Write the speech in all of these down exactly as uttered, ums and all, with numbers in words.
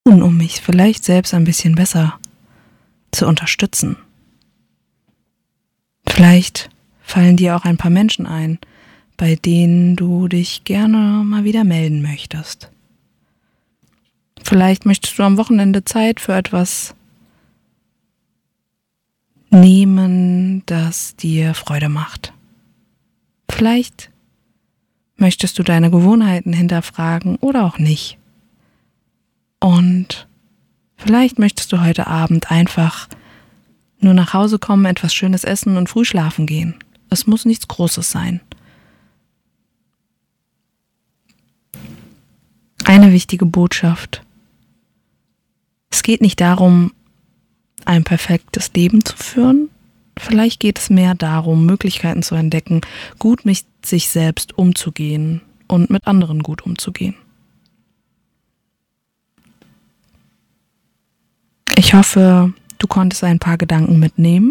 tun, um mich vielleicht selbst ein bisschen besser zu unterstützen? Vielleicht fallen dir auch ein paar Menschen ein, bei denen du dich gerne mal wieder melden möchtest. Vielleicht möchtest du am Wochenende Zeit für etwas nehmen, das dir Freude macht. Vielleicht möchtest du deine Gewohnheiten hinterfragen oder auch nicht. Und vielleicht möchtest du heute Abend einfach nur nach Hause kommen, etwas Schönes essen und früh schlafen gehen. Es muss nichts Großes sein. Eine wichtige Botschaft. Es geht nicht darum, ein perfektes Leben zu führen. Vielleicht geht es mehr darum, Möglichkeiten zu entdecken, gut mit sich selbst umzugehen und mit anderen gut umzugehen. Ich hoffe, du konntest ein paar Gedanken mitnehmen.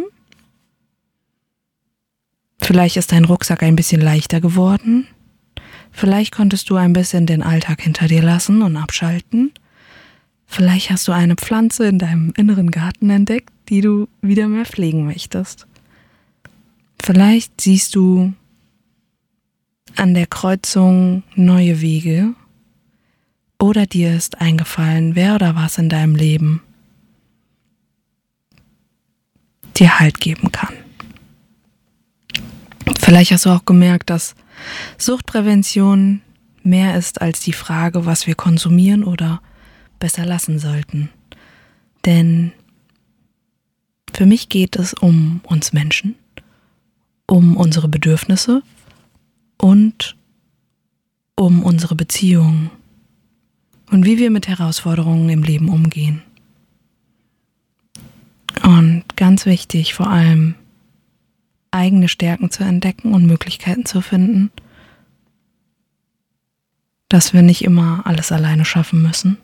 Vielleicht ist dein Rucksack ein bisschen leichter geworden. Vielleicht konntest du ein bisschen den Alltag hinter dir lassen und abschalten. Vielleicht hast du eine Pflanze in deinem inneren Garten entdeckt, die du wieder mehr pflegen möchtest. Vielleicht siehst du an der Kreuzung neue Wege oder dir ist eingefallen, wer oder was in deinem Leben dir Halt geben kann. Vielleicht hast du auch gemerkt, dass Suchtprävention mehr ist als die Frage, was wir konsumieren oder besser lassen sollten. Denn für mich geht es um uns Menschen, um unsere Bedürfnisse und um unsere Beziehungen und wie wir mit Herausforderungen im Leben umgehen. Und ganz wichtig, vor allem eigene Stärken zu entdecken und Möglichkeiten zu finden, dass wir nicht immer alles alleine schaffen müssen.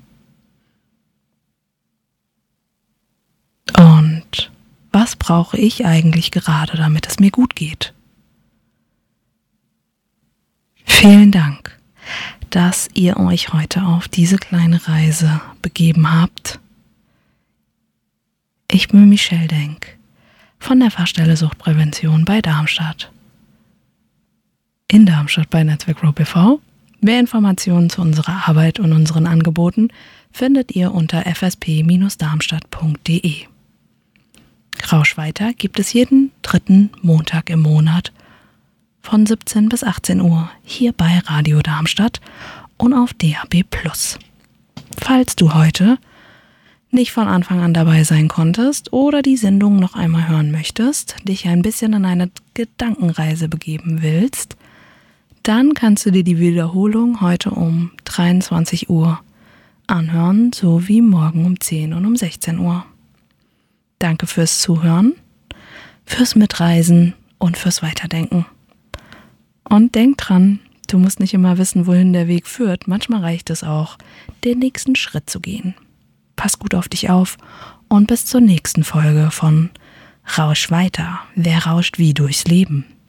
Und was brauche ich eigentlich gerade, damit es mir gut geht? Vielen Dank, dass ihr euch heute auf diese kleine Reise begeben habt. Ich bin Michelle Denk von der Fachstelle Suchtprävention bei Darmstadt. In Darmstadt bei Netzwerk Grow B V. Mehr Informationen zu unserer Arbeit und unseren Angeboten findet ihr unter f s p Bindestrich darmstadt punkt d e. Rausch weiter gibt es jeden dritten Montag im Monat von siebzehn bis achtzehn Uhr hier bei Radio Darmstadt und auf D A B plus. Falls du heute nicht von Anfang an dabei sein konntest oder die Sendung noch einmal hören möchtest, dich ein bisschen in eine Gedankenreise begeben willst, dann kannst du dir die Wiederholung heute um dreiundzwanzig Uhr anhören, sowie morgen um zehn und um sechzehn Uhr. Danke fürs Zuhören, fürs Mitreisen und fürs Weiterdenken. Und denk dran, du musst nicht immer wissen, wohin der Weg führt. Manchmal reicht es auch, den nächsten Schritt zu gehen. Pass gut auf dich auf und bis zur nächsten Folge von Rausch weiter. Wer rauscht wie durchs Leben?